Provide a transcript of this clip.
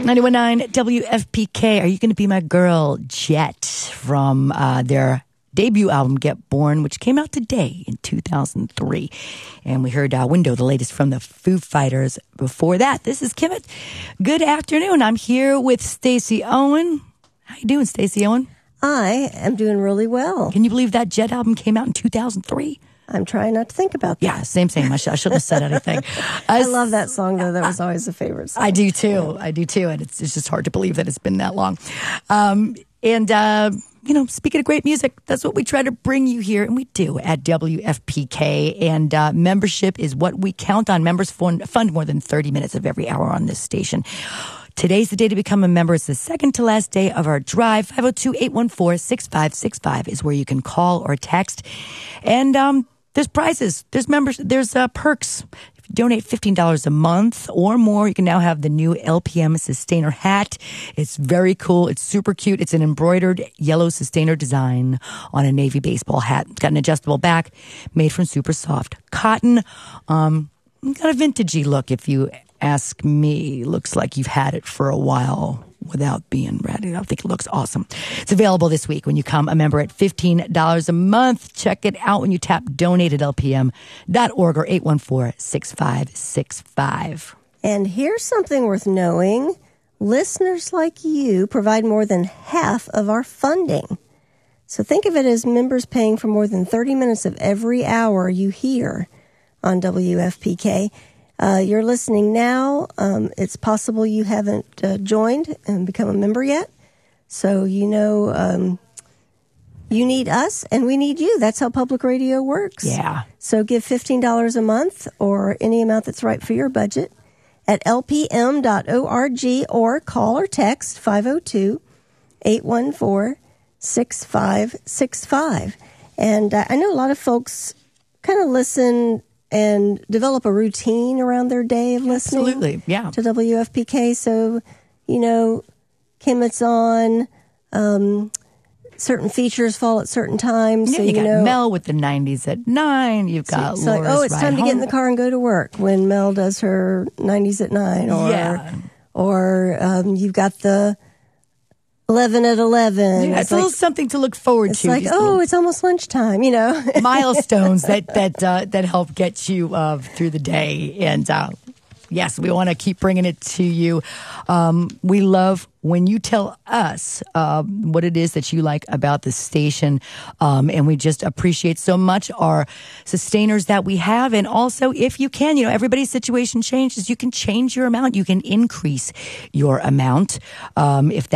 91.9 WFPK. Are You Gonna Be My Girl? Jet from their debut album, Get Born, which came out today in 2003. And we heard Window, the latest from the Foo Fighters. Before that, this is Kimmit. Good afternoon. I'm here with Stacey Owen. How you doing, Stacey Owen? I am doing really well. Can you believe that Jet album came out in 2003? I'm trying not to think about that. Yeah, same. I shouldn't have said anything. I love that song, though. That was always a favorite song. I do, too. Yeah. I do, too. And it's just hard to believe that it's been that long. Speaking of great music, that's what we try to bring you here, and we do at WFPK. And membership is what we count on. Members fund more than 30 minutes of every hour on this station. Today's the day to become a member. It's the second to last day of our drive. 502-814-6565 is where you can call or text. And there's prizes. There's There's perks. If you donate $15 a month or more, you can now have the new LPM Sustainer hat. It's very cool. It's super cute. It's an embroidered yellow Sustainer design on a navy baseball hat. It's got an adjustable back made from super soft cotton. Got a vintagey look, if you ask me. Looks like you've had it for a while without being ready. I think it looks awesome. It's available this week when you become a member at $15 a month. Check it out when you tap donate at lpm.org or 814-6565. And here's something worth knowing. Listeners like you provide more than half of our funding. So think of it as members paying for more than 30 minutes of every hour you hear on WFPK. You're listening now. It's possible you haven't joined and become a member yet. So you need us and we need you. That's how public radio works. Yeah. So give $15 a month or any amount that's right for your budget at lpm.org or call or text 502-814-6565. And I know a lot of folks kind of listen and develop a routine around their day of listening. Absolutely, yeah. To WFPK. So, Kimmit's on, certain features fall at certain times. Yeah, so, you got Mel with the 90s at 9. You've got Laura's it's time to get in the car and go to work when Mel does her 90s at 9. Or you've got the 11 at 11. Yeah, it's a little something to look forward to. It's like, it's almost lunchtime, milestones that help get you through the day. And yes, we want to keep bringing it to you. We love when you tell us what it is that you like about the station. And we just appreciate so much our sustainers that we have. And also, if you can, everybody's situation changes. You can change your amount. You can increase your amount. If